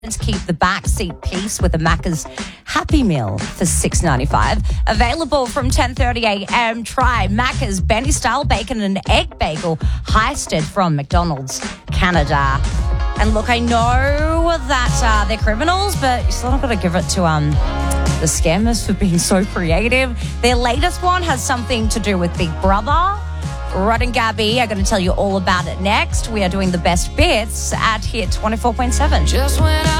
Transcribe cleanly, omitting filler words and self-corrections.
Keep the backseat peace with a Macca's Happy Meal for $6.95. Available from 10:30 a.m. Try Macca's Benny Style Bacon and Egg Bagel Heisted from McDonald's, Canada. And look, I know that they're criminals, but you still got to give it to the scammers for being so creative. Their latest one has something to do with Big Brother. Rod and Gabby are going to tell you all about it next. We are doing the best bits at Hit 24.7. Just when